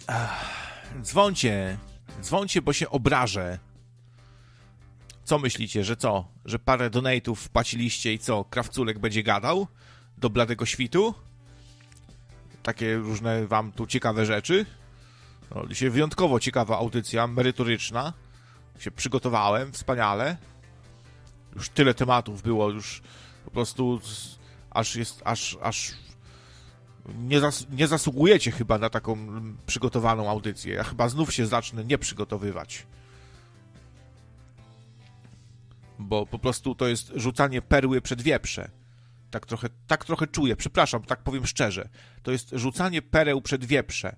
Dzwońcie, bo się obrażę. Co myślicie, że co? Że parę donate'ów wpłaciliście i co? Krawculek będzie gadał? Do bladego świtu? Takie różne wam tu ciekawe rzeczy? No, dzisiaj wyjątkowo ciekawa audycja, merytoryczna. Się przygotowałem, wspaniale. Już tyle tematów było, już po prostu aż nie zasługujecie chyba na taką przygotowaną audycję. Ja chyba znów się zacznę nie przygotowywać. Bo po prostu to jest rzucanie perły przed wieprze. Tak trochę czuję, przepraszam, tak powiem szczerze. To jest rzucanie pereł przed wieprze.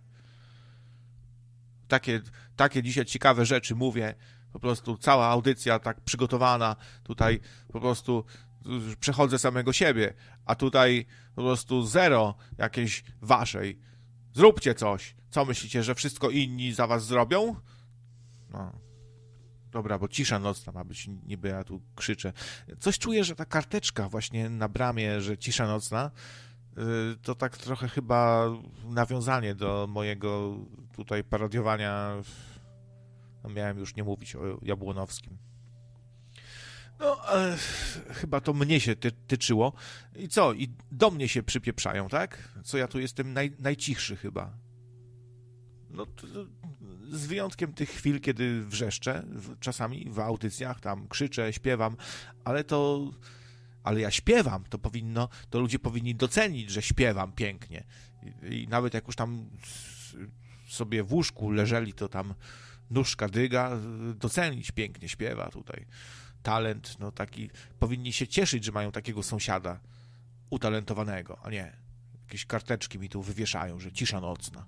Takie dzisiaj ciekawe rzeczy mówię. Po prostu cała audycja tak przygotowana. Tutaj po prostu przechodzę samego siebie. A tutaj po prostu zero jakiejś waszej. Zróbcie coś. Co myślicie, że wszystko inni za was zrobią? No. Dobra, bo cisza nocna ma być, niby ja tu krzyczę. Coś czuję, że ta karteczka właśnie na bramie, że cisza nocna, to tak trochę chyba nawiązanie do mojego tutaj parodiowania. No, miałem już nie mówić o Jabłonowskim. No, chyba to mnie się tyczyło. I co? I do mnie się przypieprzają, tak? Co ja tu jestem najcichszy chyba. No, z wyjątkiem tych chwil, kiedy wrzeszczę, czasami w audycjach, tam krzyczę, śpiewam, ale ja śpiewam, to ludzie powinni docenić, że śpiewam pięknie. I nawet jak już tam sobie w łóżku leżeli, to tam nóżka dyga, docenić pięknie śpiewa tutaj. Talent, no taki, powinni się cieszyć, że mają takiego sąsiada utalentowanego, a nie jakieś karteczki mi tu wywieszają, że cisza nocna.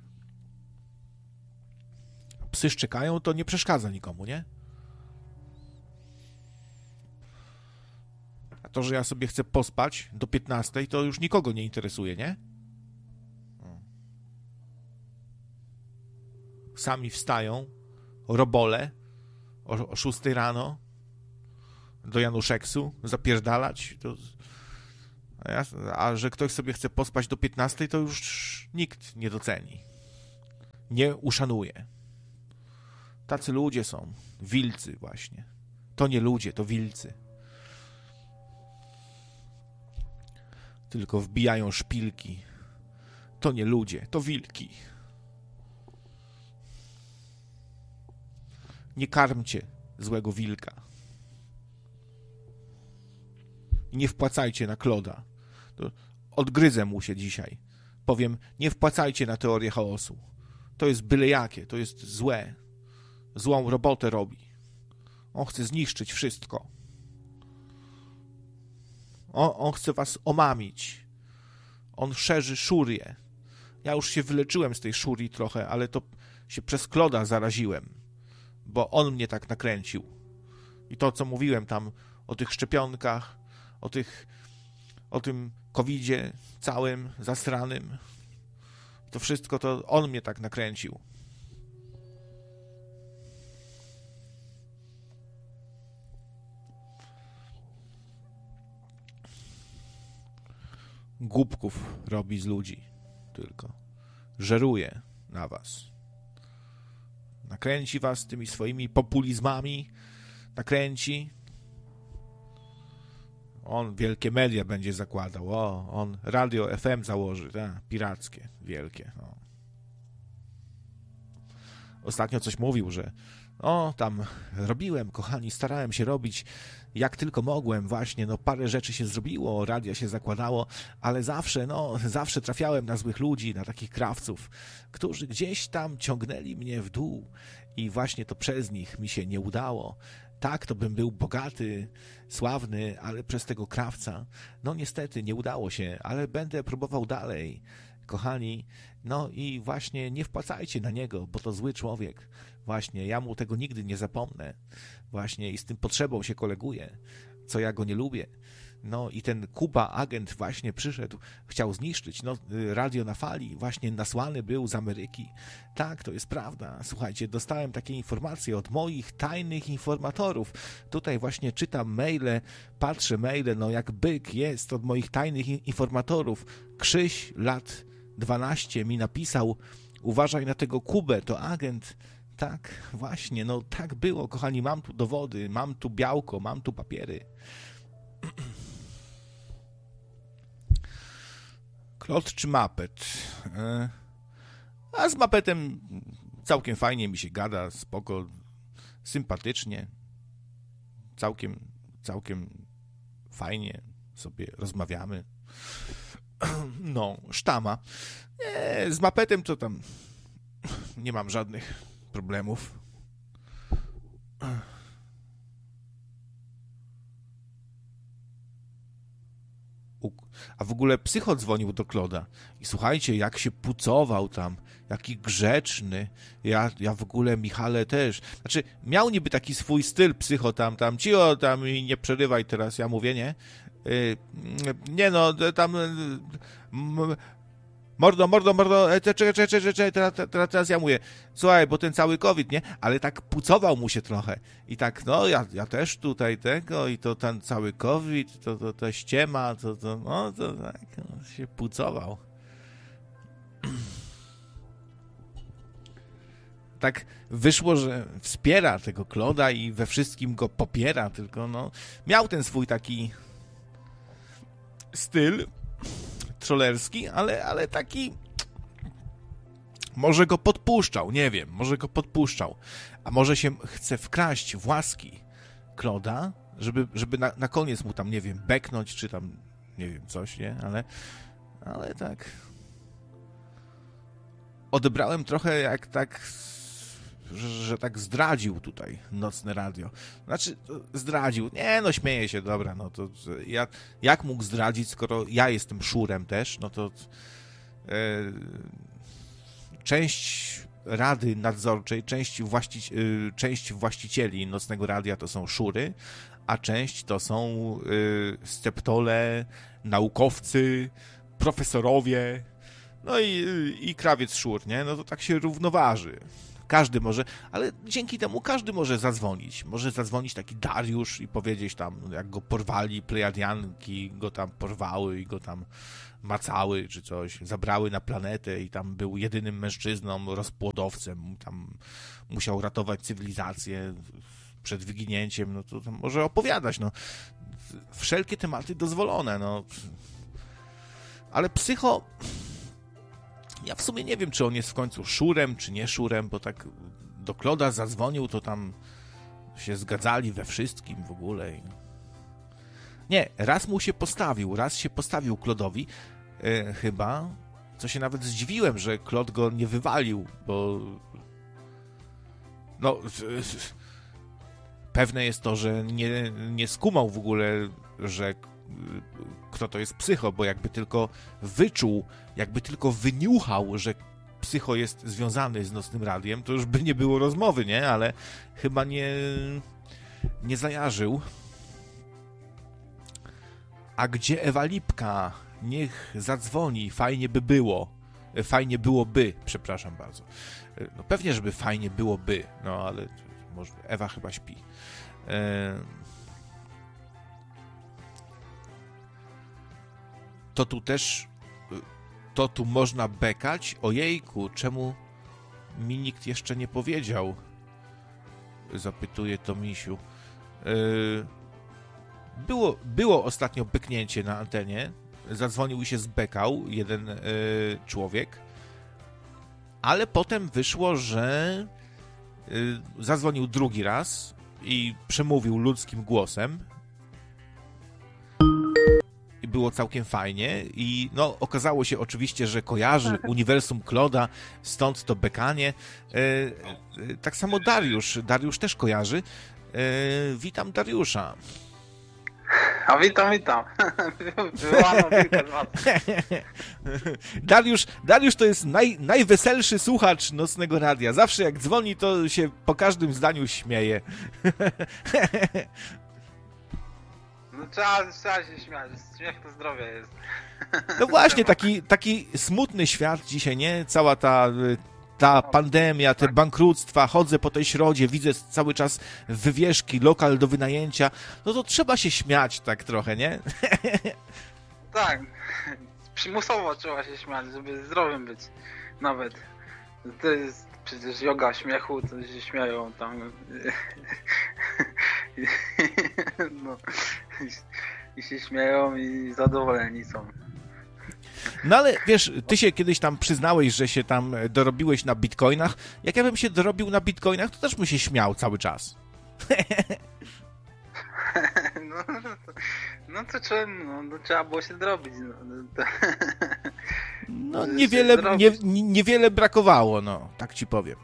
Psy szczekają, to nie przeszkadza nikomu, nie? A to, że ja sobie chcę pospać do 15, to już nikogo nie interesuje, nie? Sami wstają, robole, o 6 rano, do Januszeksu, zapierdalać. A że ktoś sobie chce pospać do 15, to już nikt nie doceni. Nie uszanuje. Tacy ludzie są. Wilcy właśnie. To nie ludzie, to wilcy. Tylko wbijają szpilki. To nie ludzie, to wilki. Nie karmcie złego wilka. Nie wpłacajcie na Kloda. To odgryzę mu się dzisiaj. Powiem, nie wpłacajcie na teorię chaosu. To jest byle jakie, to jest złe. Złą robotę robi. On chce zniszczyć wszystko. On chce was omamić. On szerzy szurię. Ja już się wyleczyłem z tej szurii trochę, ale to się przez Kloda zaraziłem. Bo on mnie tak nakręcił. I to, co mówiłem tam o tych szczepionkach, o tym covidzie całym, zasranym, to wszystko to on mnie tak nakręcił. Głupków robi z ludzi tylko. Żeruje na was. Nakręci was tymi swoimi populizmami. Nakręci. On wielkie media będzie zakładał. On radio FM założy. Pirackie, wielkie. Ostatnio coś mówił, że tam robiłem, kochani, starałem się robić jak tylko mogłem właśnie, parę rzeczy się zrobiło, radia się zakładało, ale zawsze trafiałem na złych ludzi, na takich krawców, którzy gdzieś tam ciągnęli mnie w dół i właśnie to przez nich mi się nie udało. Tak, to bym był bogaty, sławny, ale przez tego krawca, niestety nie udało się, ale będę próbował dalej. Kochani, i właśnie nie wpłacajcie na niego, bo to zły człowiek. Właśnie, ja mu tego nigdy nie zapomnę. Właśnie i z tym potrzebą się koleguję, co ja go nie lubię. I ten Kuba agent właśnie przyszedł, chciał zniszczyć. Radio na fali, właśnie nasłany był z Ameryki. Tak, to jest prawda. Słuchajcie, dostałem takie informacje od moich tajnych informatorów. Tutaj właśnie czytam maile, patrzę maile, jak byk jest od moich tajnych informatorów. Krzyś, lat 12 mi napisał, uważaj na tego Kubę, to agent. Tak, właśnie, no tak było, kochani, mam tu dowody, mam tu białko, mam tu papiery. Klot czy Mapet? A z Mapetem całkiem fajnie mi się gada, spoko, sympatycznie, całkiem fajnie sobie rozmawiamy. No, sztama. Nie, z Mapetem to tam nie mam żadnych problemów. A w ogóle Psycho dzwonił do Kloda i słuchajcie, jak się pucował tam, jaki grzeczny. Ja w ogóle, Michale, też. Znaczy, miał niby taki swój styl Psycho tam, cicho, tam i nie przerywaj teraz, ja mówię, nie? Nie no, tam... Mordo, czekaj, teraz ja mówię, słuchaj, bo ten cały COVID, nie? Ale tak pucował mu się trochę. I tak, no, ja też tutaj tego, i to ten cały COVID, to ściema, no, to tak, no, się pucował. Tak wyszło, że wspiera tego Kloda i we wszystkim go popiera, tylko no, miał ten swój taki styl trollerski, ale taki może go podpuszczał, nie wiem, może go podpuszczał, a może się chce wkraść w łaski Kloda, żeby na koniec mu tam, nie wiem, beknąć, czy tam, nie wiem, coś, nie, ale tak odebrałem trochę jak tak, że tak zdradził tutaj Nocne Radio. Znaczy, zdradził. Nie, no śmieję się, dobra, no to jak mógł zdradzić, skoro ja jestem szurem też, no to część Rady Nadzorczej, część właścicieli Nocnego Radia to są szury, a część to są sceptole, naukowcy, profesorowie, no i krawiec szur, nie? No to tak się równoważy. Każdy może, ale dzięki temu każdy może zadzwonić. Może zadzwonić taki Dariusz i powiedzieć tam, jak go porwali, plejadianki go tam porwały i go tam macały czy coś, zabrały na planetę i tam był jedynym mężczyzną, rozpłodowcem, tam musiał ratować cywilizację przed wyginięciem, no to może opowiadać, no. Wszelkie tematy dozwolone, no. Ale Psycho... Ja w sumie nie wiem, czy on jest w końcu szurem, czy nie szurem, bo tak do Kloda zadzwonił, to tam się zgadzali we wszystkim w ogóle. Nie, raz się postawił Klodowi, chyba, co się nawet zdziwiłem, że Klod go nie wywalił, bo no, pewne jest to, że nie skumał w ogóle, że kto to jest Psycho, bo jakby tylko wyczuł, jakby tylko wyniuchał, że Psycho jest związany z Nocnym Radiem, to już by nie było rozmowy, nie? Ale chyba nie zajarzył. A gdzie Ewa Lipka? Niech zadzwoni, fajnie byłoby, przepraszam bardzo. No pewnie, żeby fajnie byłoby, no ale może Ewa chyba śpi. To tu można bekać? Ojejku, czemu mi nikt jeszcze nie powiedział? Zapytuje Tomisiu. Było ostatnio beknięcie na antenie. Zadzwonił i się zbekał jeden człowiek. Ale potem wyszło, że zadzwonił drugi raz i przemówił ludzkim głosem. I było całkiem fajnie i no okazało się oczywiście, że kojarzy uniwersum Kloda, stąd to bekanie. Tak samo Dariusz też kojarzy. Witam Dariusza. A witam. Wyłano kilka z was. Dariusz to jest najweselszy słuchacz Nocnego Radia. Zawsze jak dzwoni, to się po każdym zdaniu śmieje. No trzeba się śmiać. Śmiech to zdrowie jest. No właśnie, taki smutny świat dzisiaj, nie? Cała ta pandemia, te bankructwa, chodzę po tej środzie, widzę cały czas wywieszki, lokal do wynajęcia, no to trzeba się śmiać tak trochę, nie? Tak, przymusowo trzeba się śmiać, żeby zdrowym być nawet. To jest przecież joga śmiechu, to się śmieją tam. No. I się śmieją i zadowoleni są. No ale wiesz, ty się kiedyś tam przyznałeś, że się tam dorobiłeś na bitcoinach. Jak ja bym się dorobił na bitcoinach, to też bym się śmiał cały czas. To trzeba było się dorobić. No niewiele brakowało, no, tak ci powiem.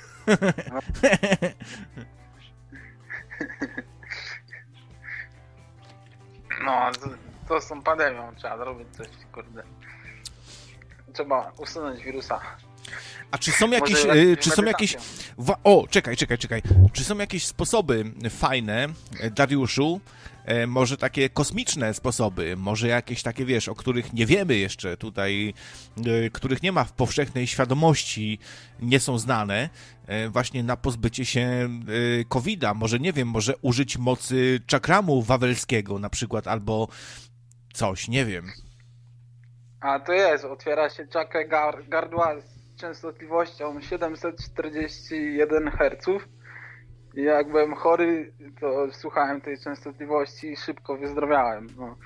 No, to z tą pandemią trzeba zrobić coś, kurde. Trzeba usunąć wirusa. A czy są jakieś... Czekaj. Czy są jakieś sposoby fajne, Dariuszu? Może takie kosmiczne sposoby, może jakieś takie, wiesz, o których nie wiemy jeszcze tutaj, których nie ma w powszechnej świadomości, nie są znane, właśnie na pozbycie się COVID-a. Może, nie wiem, może użyć mocy czakramu wawelskiego na przykład, albo coś, nie wiem. A to jest, otwiera się czakrę gardła z częstotliwością 741 Hz. I jak byłem chory, to słuchałem tej częstotliwości i szybko wyzdrowiałem. No.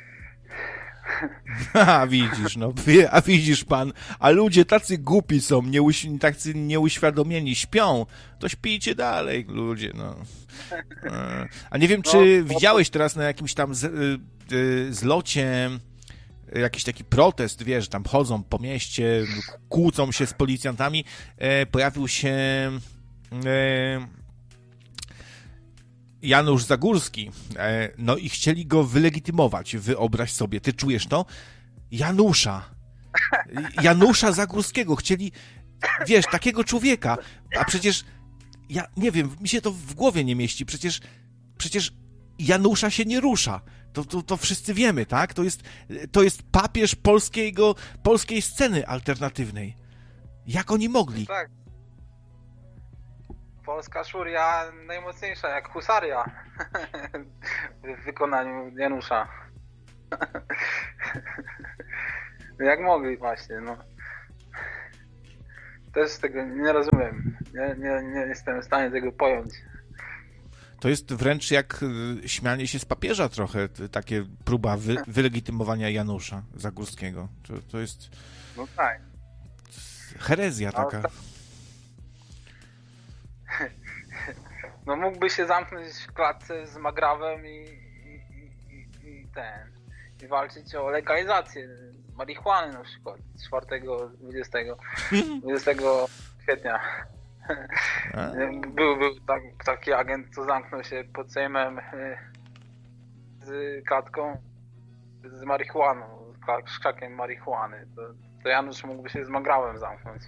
Widzisz pan, a ludzie tacy głupi są, tacy nieuświadomieni, śpią, to śpijcie dalej, ludzie, no. A nie wiem, czy widziałeś teraz na jakimś tam zlocie jakiś taki protest, wiesz, tam chodzą po mieście, kłócą się z policjantami, pojawił się Janusz Zagórski, no i chcieli go wylegitymować, wyobraź sobie, ty czujesz to? Janusza Zagórskiego chcieli, wiesz, takiego człowieka, a przecież, ja nie wiem, mi się to w głowie nie mieści, przecież Janusza się nie rusza, to wszyscy wiemy, tak? To jest papież polskiej sceny alternatywnej. Jak oni mogli? Tak. Polska szuria najmocniejsza, jak husaria w wykonaniu Janusza. Jak mogli właśnie, no. Też tego nie rozumiem. Nie jestem w stanie tego pojąć. To jest wręcz jak śmianie się z papieża trochę, takie próba wylegitymowania Janusza Zagórskiego. To jest... No tak. Herezja taka. No mógłby się zamknąć w klatce z Magrawem i walczyć o legalizację marihuany na przykład 20 kwietnia. Był taki agent, co zamknął się pod Sejmem z klatką z marihuaną, z krzakiem marihuany. To Janusz mógłby się z Magrawem zamknąć.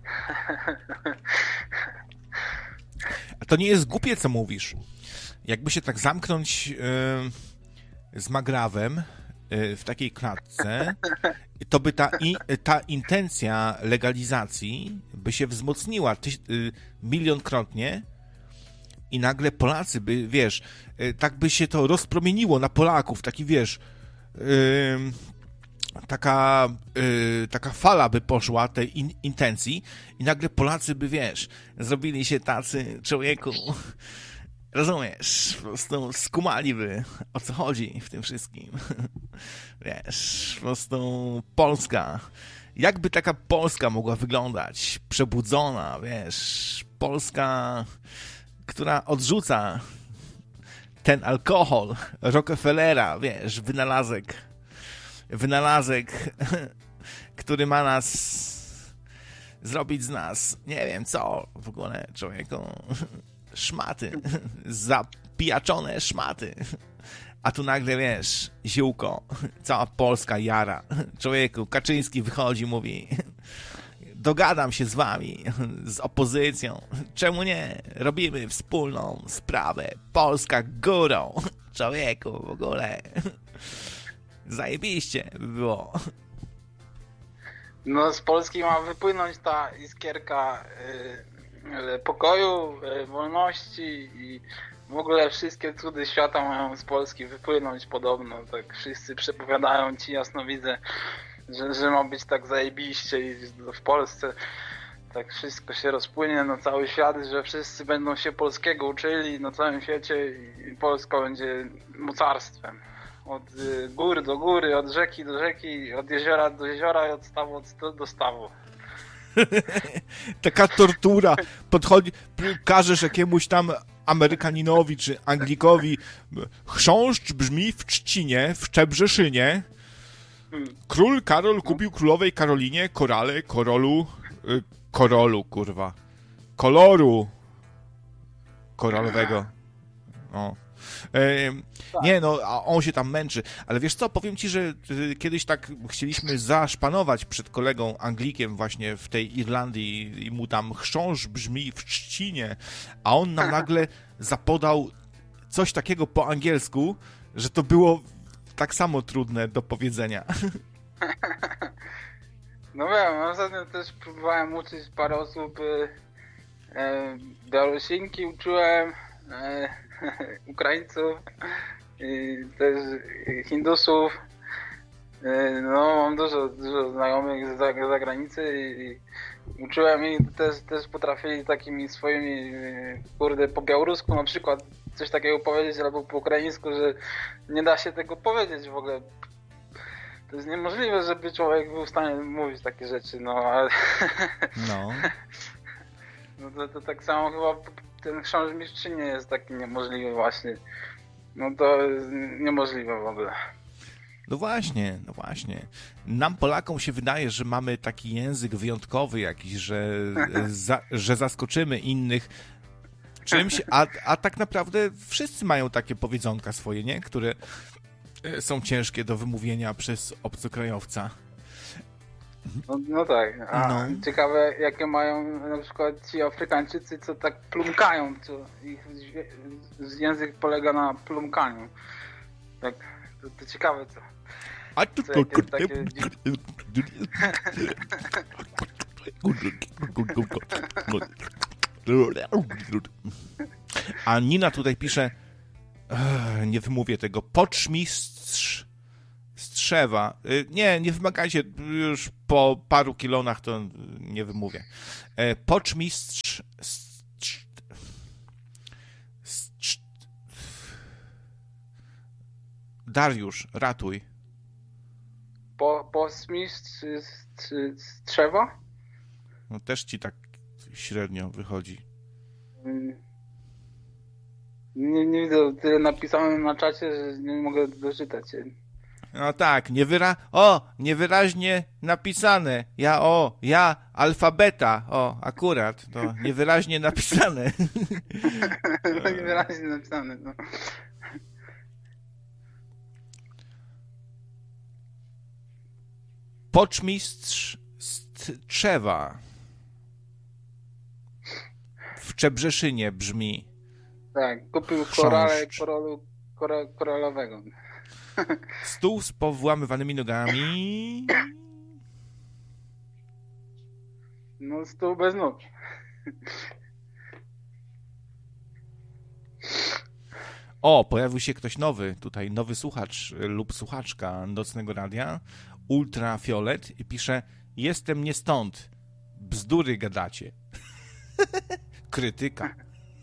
A to nie jest głupie, co mówisz. Jakby się tak zamknąć z Magrawem w takiej klatce, to by ta intencja legalizacji by się wzmocniła milionkrotnie i nagle Polacy by, wiesz, tak by się to rozpromieniło na Polaków, taki, wiesz, taka fala by poszła tej intencji i nagle Polacy by, wiesz, zrobili się tacy, człowieku, rozumiesz, po prostu skumaliby, o co chodzi w tym wszystkim. Wiesz, po prostu Polska. Jakby taka Polska mogła wyglądać? Przebudzona, wiesz, Polska, która odrzuca ten alkohol Rockefellera, wiesz, wynalazek, który ma nas zrobić z nas, nie wiem co, w ogóle, człowieku, szmaty, zapijaczone szmaty. A tu nagle, wiesz, ziółko, cała Polska jara. Człowieku, Kaczyński wychodzi, mówi, dogadam się z wami, z opozycją. Czemu nie? Robimy wspólną sprawę. Polska górą. Człowieku, w ogóle. Zajebiście by było. No z Polski ma wypłynąć ta iskierka pokoju, wolności i w ogóle wszystkie cudy świata mają z Polski wypłynąć podobno. Tak wszyscy przepowiadają ci jasno widzę, że ma być tak zajebiście i w Polsce tak wszystko się rozpłynie na cały świat, że wszyscy będą się polskiego uczyli na całym świecie i Polska będzie mocarstwem. Od gór do góry, od rzeki do rzeki, od jeziora do jeziora i od stawu do stawu. Taka tortura. Każesz jakiemuś tam Amerykaninowi czy Anglikowi, chrząszcz brzmi w trzcinie, w Czebrzeszynie. Król Karol kupił królowej Karolinie korale, koloru koralowego. O. Nie, no, a on się tam męczy. Ale wiesz co, powiem ci, że kiedyś tak chcieliśmy zaszpanować przed kolegą Anglikiem właśnie w tej Irlandii i mu tam chrząszcz brzmi w trzcinie, a on nam nagle zapodał coś takiego po angielsku, że to było tak samo trudne do powiedzenia. No wiem, ostatnio też próbowałem uczyć parę osób, Białorusinki uczyłem, Ukraińców, i też Hindusów. No, mam dużo znajomych z zagranicy i uczyłem i też potrafili takimi swoimi, kurde, po białorusku na przykład coś takiego powiedzieć, albo po ukraińsku, że nie da się tego powiedzieć w ogóle. To jest niemożliwe, żeby człowiek był w stanie mówić takie rzeczy, no ale... No. No to tak samo chyba ten chrząszcz mistrzyni jest taki niemożliwy właśnie. No to jest niemożliwe w ogóle. No właśnie. Nam Polakom się wydaje, że mamy taki język wyjątkowy jakiś, że zaskoczymy innych czymś, a tak naprawdę wszyscy mają takie powiedzonka swoje, nie? Które są ciężkie do wymówienia przez obcokrajowca. No tak, ciekawe jakie mają na przykład ci Afrykańczycy, co tak plumkają, co ich język polega na plumkaniu. Tak, to ciekawe co. A Nina tutaj pisze, nie wymówię tego, poczmistrz Strzewa. Nie wymagajcie, już po paru kilonach to nie wymówię. Poczmistrz Dariusz, ratuj. Postmistrz Strzewa? No też ci tak średnio wychodzi. Nie widzę, tyle napisałem na czacie, że nie mogę doczytać. No tak, niewyraźnie napisane. Ja, alfabeta. Akurat, to niewyraźnie napisane. Niewyraźnie napisane, no. Poczmistrz Strzewa. W Czebrzeszynie brzmi. Tak, kupił koralowego. Stół z powłamywanymi nogami. No, stół bez nóg. Pojawił się ktoś nowy, tutaj nowy słuchacz lub słuchaczka Nocnego Radia, Ultrafiolet, i pisze: jestem nie stąd, bzdury gadacie. Krytyka.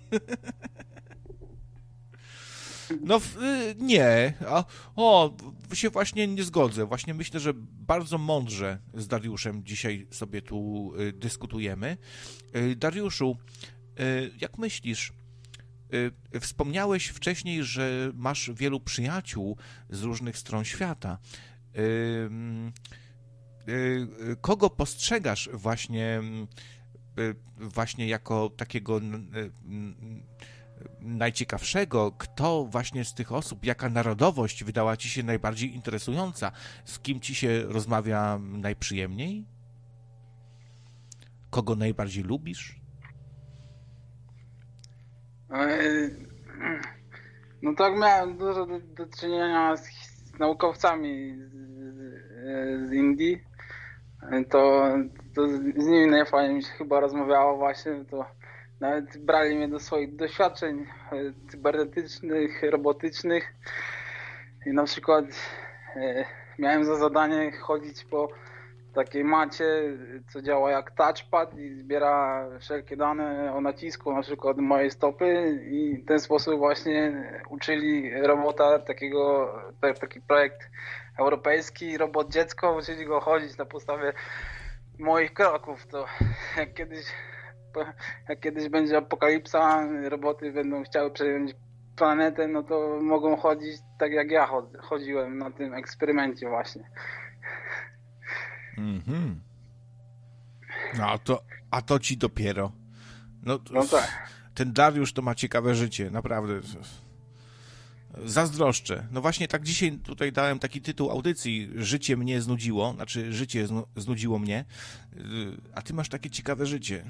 No nie, się właśnie nie zgodzę. Właśnie myślę, że bardzo mądrze z Dariuszem dzisiaj sobie tu dyskutujemy. Dariuszu, jak myślisz, wspomniałeś wcześniej, że masz wielu przyjaciół z różnych stron świata. Kogo postrzegasz właśnie jako takiego najciekawszego? Kto właśnie z tych osób, jaka narodowość wydała ci się najbardziej interesująca? Z kim ci się rozmawia najprzyjemniej? Kogo najbardziej lubisz? No tak, miałem dużo do czynienia z naukowcami z Indii. To z nimi najfajniej mi się chyba rozmawiało właśnie, to nawet brali mnie do swoich doświadczeń cybernetycznych, robotycznych i na przykład miałem za zadanie chodzić po takiej macie, co działa jak touchpad i zbiera wszelkie dane o nacisku, na przykład mojej stopy, i w ten sposób właśnie uczyli robota taki projekt europejski, robot dziecko, uczyli go chodzić na podstawie moich kroków. To jak kiedyś będzie apokalipsa, roboty będą chciały przejąć planetę, no to mogą chodzić tak jak ja chodziłem na tym eksperymencie właśnie. Mhm. No a to ci dopiero. No Tak. Ten Dariusz to ma ciekawe życie, naprawdę. Zazdroszczę. No właśnie tak dzisiaj tutaj dałem taki tytuł audycji: Życie mnie znudziło, znaczy życie znudziło mnie, a ty masz takie ciekawe życie.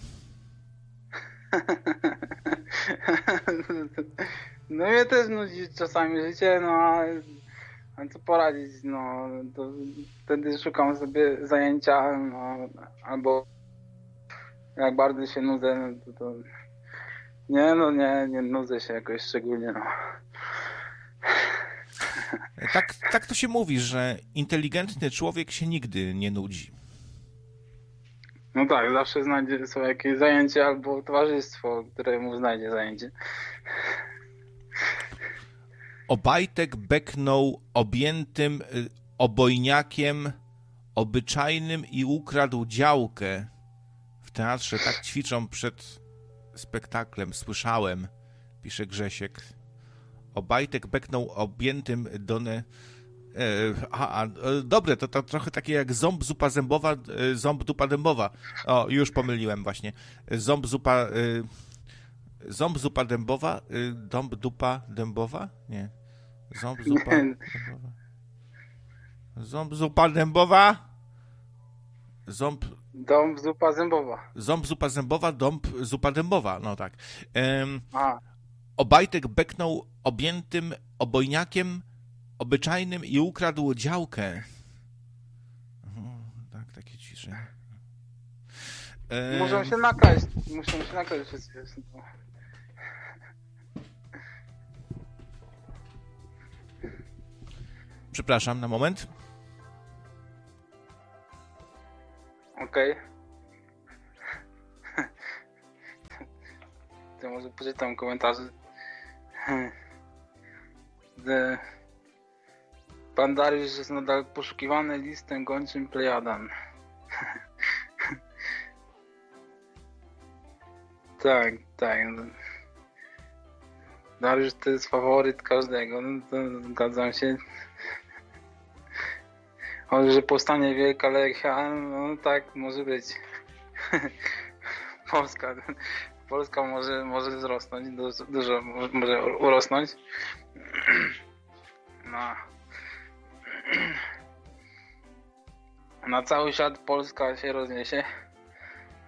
No mnie też nudzi czasami życie, no a co poradzić, no to wtedy szukam sobie zajęcia, no, albo jak bardzo się nudzę, no to nie nudzę się jakoś szczególnie, no. Tak to się mówi, że inteligentny człowiek się nigdy nie nudzi. No tak, zawsze znajdzie sobie jakieś zajęcie albo towarzystwo, które mu znajdzie zajęcie. Obajtek beknął objętym obojniakiem obyczajnym i ukradł działkę. W teatrze tak ćwiczą przed spektaklem, słyszałem, pisze Grzesiek. Obajtek beknął objętym dobre, to trochę takie jak ząb, zupa zębowa, ząb, dupa dębowa. O, już pomyliłem właśnie. Ząb, zupa dębowa, dąb, dupa dębowa? Nie. Ząb, zupa dębowa. Ząb, zupa dębowa? Dąb, zupa zębowa. Ząb, zupa zębowa, dąb, zupa dębowa. No tak. Obajtek beknął objętym obojniakiem obyczajnym i ukradł działkę. Tak, takie ciszenie. Muszą się nakraść wszyscy. Przepraszam, na moment. Okej. To może poczytam komentarze. Pan Dariusz jest nadal poszukiwany listem gończym Plejadan. Tak. Dariusz to jest faworyt każdego, no to zgadzam się. O, że powstanie Wielka Lechia, no tak, może być. Polska może wzrosnąć, dużo może urosnąć. No. Na cały świat Polska się rozniesie.